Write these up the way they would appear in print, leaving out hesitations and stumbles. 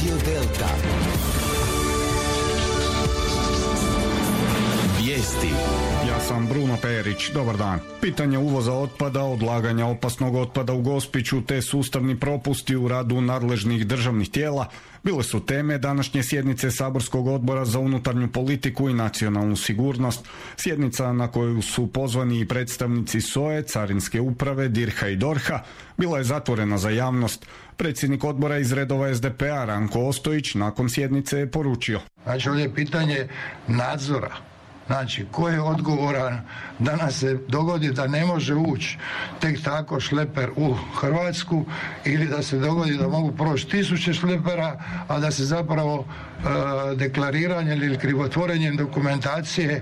Radio Delta. Vijesti. Ja sam Bruno Perić, dobar dan. Pitanje uvoza otpada, odlaganja opasnog otpada u Gospiću te sustavni propusti u radu nadležnih državnih tijela bile su teme današnje sjednice Saborskog odbora za unutarnju politiku i nacionalnu sigurnost. Sjednica na koju su pozvani i predstavnici SOA-e, Carinske uprave, DIRH-a i DORH-a bila je zatvorena za javnost. Predsjednik odbora iz redova SDP-a Ranko Ostojić nakon sjednice je poručio. Znači ovdje je pitanje nadzora. Znači, ko je odgovoran da nam se dogodi da ne može ući tek tako šleper u Hrvatsku ili da se dogodi da mogu proći 1000 šlepera, a da se zapravo deklariranjem ili krivotvorenjem dokumentacije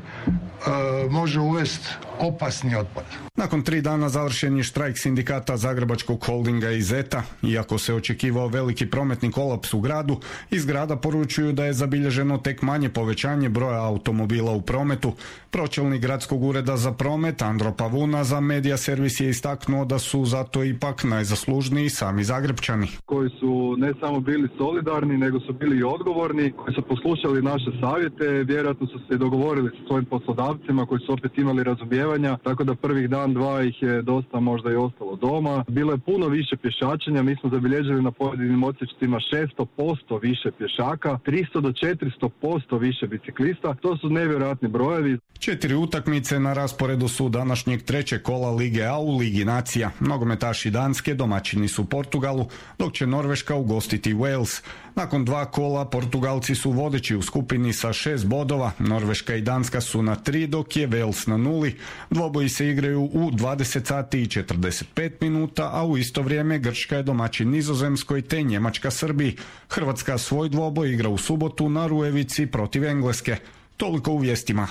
može uvesti opasni otpad. Nakon 3 dana završen je štrajk sindikata Zagrebačkog holdinga i Zeta. Iako se očekivao veliki prometni kolaps u gradu, iz grada poručuju da je zabilježeno tek manje povećanje broja automobila u prometu. Pročelnik gradskog ureda za promet Andro Pavuna za Medija servis je istaknuo da su zato ipak najzaslužniji sami Zagrepčani. Koji su ne samo bili solidarni, nego su bili i odgovorni, koji su poslušali naše savjete, vjerojatno su se dogovorili sa svojim poslodavcima koji su opet imali razumijevanja, tako da prvih dan, dva ih je dosta možda i ostalo doma. Bilo je puno više pješačenja, mi smo zabilježili na pojedinim odsječcima 600% više pješaka, 300 do 400% više biciklista, to su nevjerojatni brojevi. 4 utakmice na rasporedu su današnjeg 3. kola Lige A u Ligi nacija. Nogometaši Danske domaćini su Portugalu, dok će Norveška ugostiti Wales. Nakon 2 kola Portugalci su vodeći u skupini sa 6 bodova, Norveška i Danska su na 3, dok je Wales na 0. Dvoboji se igraju u 20 sati i 45 minuta, a u isto vrijeme Grčka je domaćin Nizozemskoj te Njemačka Srbiji. Hrvatska svoj dvoboj igra u subotu na Rujevici protiv Engleske. Toliko u vijestima.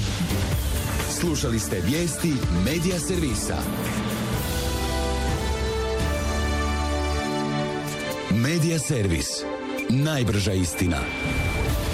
Slušali ste vijesti Medija servisa. Medija servis. Najbrža istina.